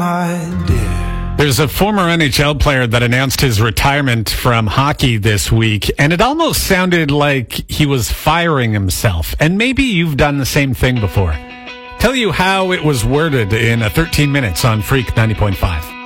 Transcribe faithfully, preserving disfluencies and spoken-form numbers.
my dear. There's a former N H L player that announced his retirement from hockey this week, and it almost sounded like he was firing himself. And maybe you've done the same thing before. Tell you how it was worded in a thirteen minutes on Freak ninety point five.